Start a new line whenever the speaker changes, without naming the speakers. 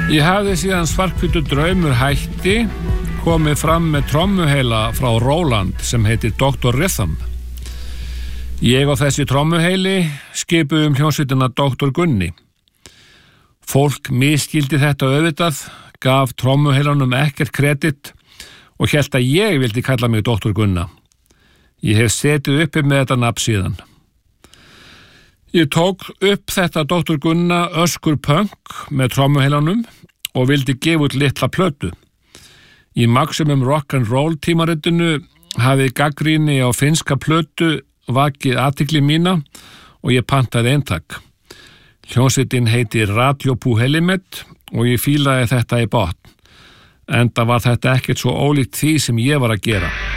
Ég hafði síðan Svarthvítur draumur hætti komið fram með trommuheila frá Roland sem heitir Dr. Rhythm. Ég og þessi trommuheili skipuðum hljómsveitina Dr. Gunni. Fólk misskildi þetta auðvitað, gaf trommuheilanum ekkert kredit og hélt að ég vildi kalla mig Dr. Gunna. Ég hef setið uppi með þetta nafn síðan. Ég tók upp þetta Dr. Gunna öskur punk með trommuheilanum og vildi gefa út litla plötu. Í Maximum Rock'n'Roll tímaritinu hafði gagnrýni á finnska plötu vakið athygli mína og ég pantaði eintak. Hljómsveitin heitir Radio Puhelimet og ég fílaði þetta í botn. Enda var þetta ekkert svo ólíkt því sem ég var að gera.